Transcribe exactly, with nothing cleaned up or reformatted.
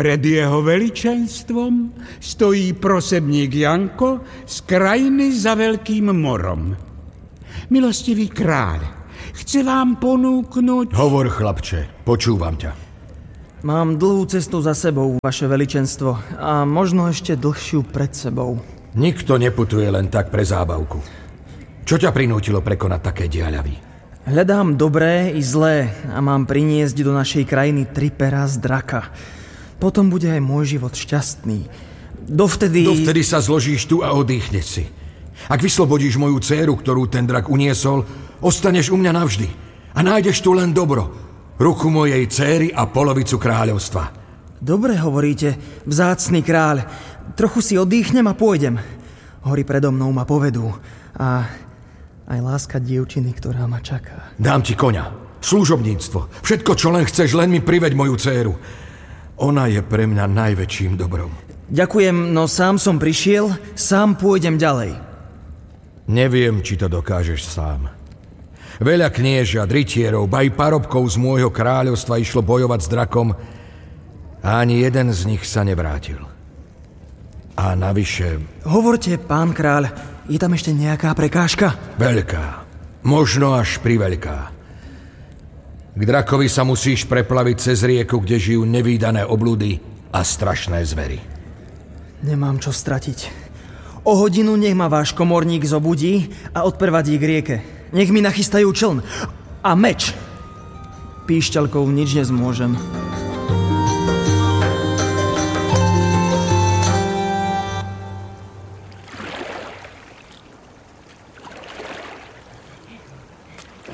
Pred jeho veličenstvom stojí prosebník Janko z krajiny za Veľkým morom. Milostivý kráľ, chce vám ponúknuť... Hovor, chlapče, počúvam ťa. Mám dlhú cestu za sebou, vaše veličenstvo, a možno ešte dlhšiu pred sebou. Nikto neputuje len tak pre zábavku. Čo ťa prinútilo prekonať také diaľavy? Hľadám dobré i zlé a mám priniesť do našej krajiny tri perá z draka. Potom bude aj môj život šťastný. Dovtedy... Dovtedy sa zložíš tu a oddychneš si. Ak vyslobodíš moju dcéru, ktorú ten drak uniesol, ostaneš u mňa navždy. A nájdeš tu len dobro. Ruku mojej dcéry a polovicu kráľovstva. Dobre hovoríte, vzácny kráľ. Trochu si oddychnem a pôjdem. Hory predo mnou ma povedú. A aj láska dievčiny, ktorá ma čaká. Dám ti koňa, služobníctvo. Všetko, čo len chceš, len mi priveď moju dcéru. Ona je pre mňa najväčším dobrom. Ďakujem, no sám som prišiel, sám pôjdem ďalej. Neviem, či to dokážeš sám. Veľa kniežat, rytierov, ba i parobkov z môjho kráľovstva išlo bojovať s drakom a ani jeden z nich sa nevrátil. A navyše... Hovorte, pán kráľ, je tam ešte nejaká prekážka? Veľká. Možno až priveľká. K drakovi sa musíš preplaviť cez rieku, kde žijú nevídané obludy a strašné zvery. Nemám čo stratiť. O hodinu nech ma váš komorník zobudí a odprevadí k rieke. Nech mi nachystajú čln a meč. Píšťalkou nič nezmôžem.